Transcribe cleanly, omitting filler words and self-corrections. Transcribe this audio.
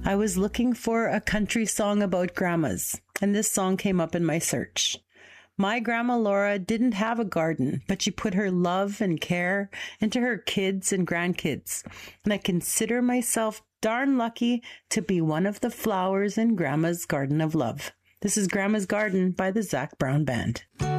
I was looking for a country song about grandmas, and this song came up in my search. My grandma Laura didn't have a garden, but she put her love and care into her kids and grandkids, and I consider myself darn lucky to be one of the flowers in Grandma's Garden of Love. This is Grandma's Garden by the Zac Brown Band.